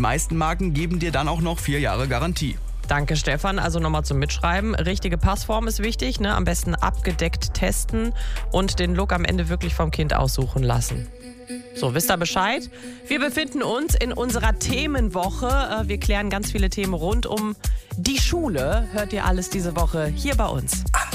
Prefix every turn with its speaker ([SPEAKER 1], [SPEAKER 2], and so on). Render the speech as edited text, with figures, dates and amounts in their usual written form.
[SPEAKER 1] meisten Marken geben dir dann auch noch 4 Jahre Garantie.
[SPEAKER 2] Danke, Stefan. Also nochmal zum Mitschreiben. Richtige Passform ist wichtig, ne? Am besten abgedeckt testen und den Look am Ende wirklich vom Kind aussuchen lassen. So, wisst ihr Bescheid? Wir befinden uns in unserer Themenwoche. Wir klären ganz viele Themen rund um die Schule. Hört ihr alles diese Woche hier bei uns.